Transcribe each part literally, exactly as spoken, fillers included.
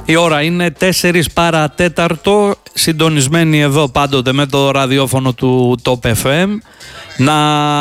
Η ώρα είναι τέσσερις παρατέταρτο, συντονισμένοι εδώ πάντοτε με το ραδιόφωνο του Top εφ εμ. Να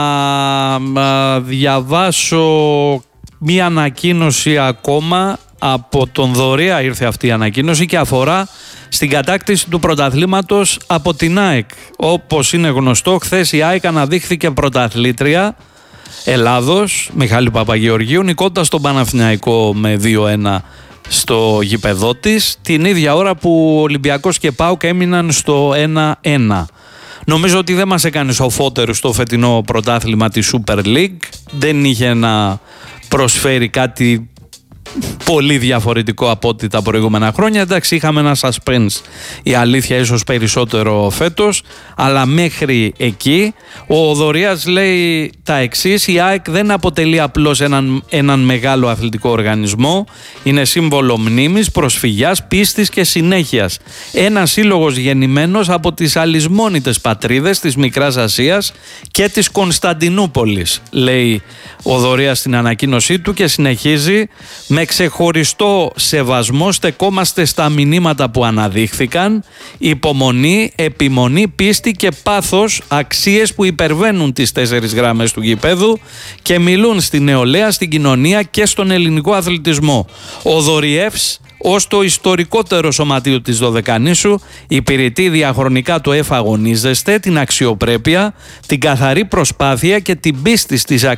διαβάσω μία ανακοίνωση ακόμα από τον Δωρεία, ήρθε αυτή η ανακοίνωση και αφορά στην κατάκτηση του πρωταθλήματος από την ΑΕΚ. Όπως είναι γνωστό, χθες η ΑΕΚ αναδείχθηκε πρωταθλήτρια Ελλάδος, Μιχάλη Παπαγεωργίου, νικώντας τον Παναθηναϊκό με δύο ένα στο γήπεδό της, την ίδια ώρα που ο Ολυμπιακός και ΠΑΟΚ έμειναν στο ένα ένα. Νομίζω ότι δεν μας έκανε σοφότερους στο φετινό πρωτάθλημα της Super League. Δεν είχε να προσφέρει κάτι πολύ διαφορετικό από ό,τι τα προηγούμενα χρόνια. Εντάξει, είχαμε ένα suspense, η αλήθεια, ίσως περισσότερο φέτος, αλλά μέχρι εκεί ο Δωρείας λέει τα εξής: η ΑΕΚ δεν αποτελεί απλώς έναν, έναν μεγάλο αθλητικό οργανισμό, είναι σύμβολο μνήμης, προσφυγιάς, πίστης και συνέχειας. Ένας σύλλογος γεννημένος από τις αλυσμόνητες πατρίδες της Μικράς Ασίας και της Κωνσταντινούπολης, λέει ο Δωρείας στην ανακοίνωσή του, και συνεχίζει: με ξεχωριστό σεβασμό στεκόμαστε στα μηνύματα που αναδείχθηκαν, υπομονή, επιμονή, πίστη και πάθος, αξίες που υπερβαίνουν τις τέσσερις γραμμές του γηπέδου και μιλούν στην νεολαία, στην κοινωνία και στον ελληνικό αθλητισμό. Ο Δωριεύς, ως το ιστορικότερο σωματείο της Δωδεκανήσου, υπηρετεί διαχρονικά το εφ αγωνίζεστε, την αξιοπρέπεια, την καθαρή προσπάθεια και την πίστη στις